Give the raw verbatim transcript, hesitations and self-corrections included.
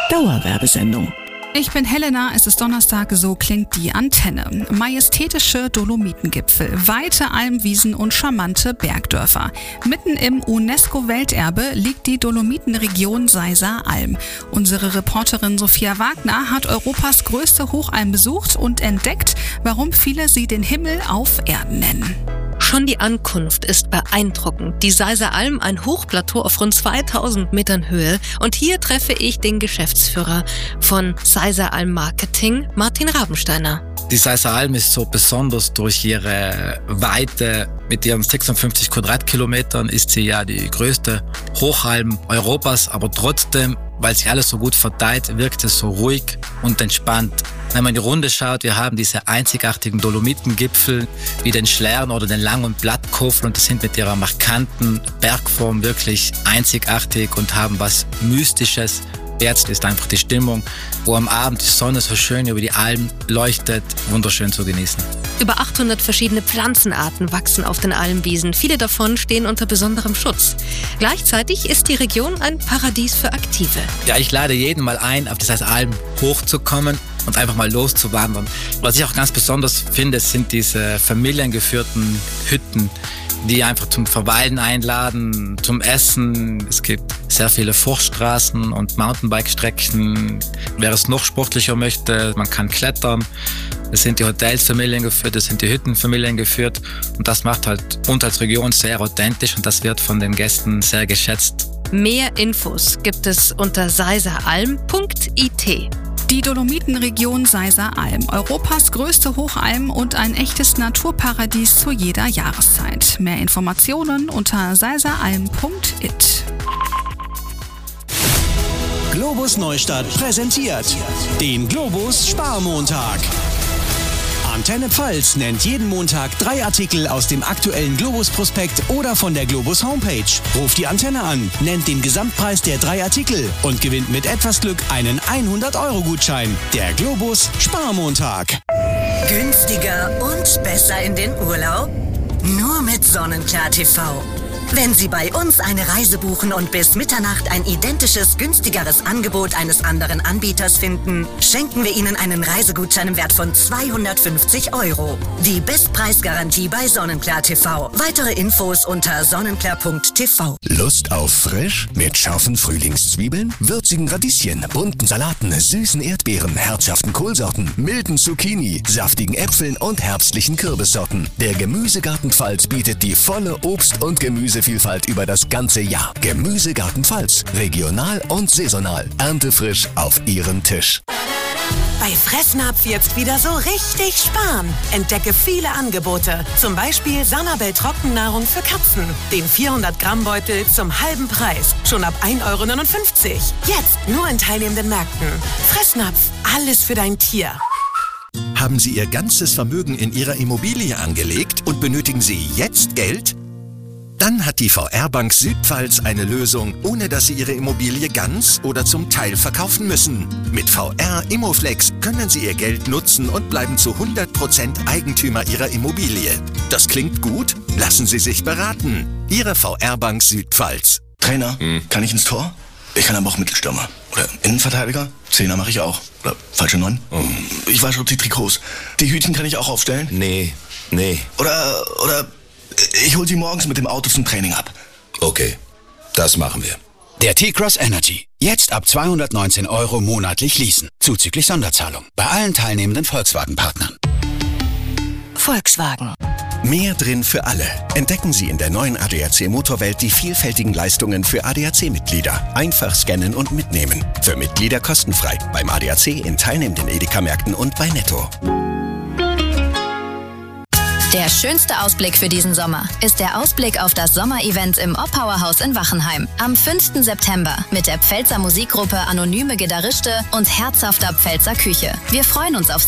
Dauerwerbesendung. Ich bin Helena, es ist Donnerstag, so klingt die Antenne. Majestätische Dolomitengipfel, weite Almwiesen und charmante Bergdörfer. Mitten im UNESCO-Welterbe liegt die Dolomitenregion Seiser-Alm. Unsere Reporterin Sophia Wagner hat Europas größte Hochalm besucht und entdeckt, warum viele sie den Himmel auf Erden nennen. Schon die Ankunft ist beeindruckend. Die Seiser Alm, ein Hochplateau auf rund zweitausend Metern Höhe. Und hier treffe ich den Geschäftsführer von Seiser Alm Marketing, Martin Rabensteiner. Die Seiser Alm ist so besonders durch ihre Weite. Mit ihren sechsundfünfzig Quadratkilometern ist sie ja die größte Hochalm Europas, aber trotzdem, weil sich alles so gut verteilt, wirkt es so ruhig und entspannt. Wenn man in die Runde schaut, wir haben diese einzigartigen Dolomitengipfel wie den Schlern oder den Lang- und Blattkofel und die sind mit ihrer markanten Bergform wirklich einzigartig und haben was Mystisches. Jetzt ist einfach die Stimmung, wo am Abend die Sonne so schön über die Alm leuchtet, wunderschön zu genießen. Über achthundert verschiedene Pflanzenarten wachsen auf den Almwiesen. Viele davon stehen unter besonderem Schutz. Gleichzeitig ist die Region ein Paradies für Aktive. Ja, ich lade jeden mal ein, auf die Seiser Alm hochzukommen und einfach mal loszuwandern. Was ich auch ganz besonders finde, sind diese familiengeführten Hütten, die einfach zum Verweilen einladen, zum Essen. Es gibt sehr viele Forststraßen und Mountainbike-Strecken. Wer es noch sportlicher möchte, man kann klettern. Es sind die Hotels familiengeführt, es sind die Hütten familiengeführt. Und das macht halt uns als Region sehr authentisch und das wird von den Gästen sehr geschätzt. Mehr Infos gibt es unter seiseralm punkt it. Die Dolomitenregion Seiser-Alm, Europas größte Hochalm und ein echtes Naturparadies zu jeder Jahreszeit. Mehr Informationen unter seiseralm punkt it. Globus Neustadt präsentiert den Globus Sparmontag. Antenne Pfalz nennt jeden Montag drei Artikel aus dem aktuellen Globus-Prospekt oder von der Globus Homepage. Ruft die Antenne an, nennt den Gesamtpreis der drei Artikel und gewinnt mit etwas Glück einen hundert Euro Gutschein. Der Globus Sparmontag. Günstiger und besser in den Urlaub? Nur mit Sonnenklar T V. Wenn Sie bei uns eine Reise buchen und bis Mitternacht ein identisches, günstigeres Angebot eines anderen Anbieters finden, schenken wir Ihnen einen Reisegutschein im Wert von zweihundertfünfzig Euro. Die Bestpreisgarantie bei Sonnenklar T V. Weitere Infos unter sonnenklar punkt t v. Lust auf frisch? Mit scharfen Frühlingszwiebeln, würzigen Radieschen, bunten Salaten, süßen Erdbeeren, herzhaften Kohlsorten, milden Zucchini, saftigen Äpfeln und herbstlichen Kürbissorten. Der Gemüsegarten Pfalz bietet die volle Obst- und Gemüsevielfalt über das ganze Jahr. Gemüsegarten Pfalz. Regional und saisonal. Erntefrisch auf Ihrem Tisch. Bei Fressnapf jetzt wieder so richtig sparen. Entdecke viele Angebote. Zum Beispiel Sanabel Trockennahrung für Katzen. Den vierhundert Gramm Beutel zum halben Preis. Schon ab ein Euro neunundfünfzig. Jetzt nur in teilnehmenden Märkten. Fressnapf. Alles für dein Tier. Haben Sie Ihr ganzes Vermögen in Ihrer Immobilie angelegt und benötigen Sie jetzt Geld? Dann hat die V R-Bank Südpfalz eine Lösung, ohne dass Sie Ihre Immobilie ganz oder zum Teil verkaufen müssen. Mit V R Immoflex können Sie Ihr Geld nutzen und bleiben zu hundert Prozent Eigentümer Ihrer Immobilie. Das klingt gut? Lassen Sie sich beraten. Ihre V R-Bank Südpfalz. Trainer, hm. kann ich ins Tor? Ich kann aber auch Mittelstürmer. Oder Innenverteidiger? Zehner mache ich auch. Oder falsche Neun? Oh. Ich wasche die Trikots. Die Hütchen kann ich auch aufstellen? Nee, nee. Oder, oder... Ich hol sie morgens mit dem Auto zum Training ab. Okay, das machen wir. Der T-Cross Energy. Jetzt ab zweihundertneunzehn Euro monatlich leasen. Zuzüglich Sonderzahlung. Bei allen teilnehmenden Volkswagen-Partnern. Volkswagen. Mehr drin für alle. Entdecken Sie in der neuen A D A C Motorwelt die vielfältigen Leistungen für A D A C-Mitglieder. Einfach scannen und mitnehmen. Für Mitglieder kostenfrei. Beim A D A C in teilnehmenden Edeka-Märkten und bei Netto. Der schönste Ausblick für diesen Sommer ist der Ausblick auf das Sommerevent im Oppauerhaus in Wachenheim. Am fünften September mit der Pfälzer Musikgruppe Anonyme Gitarriste und herzhafter Pfälzer Küche. Wir freuen uns auf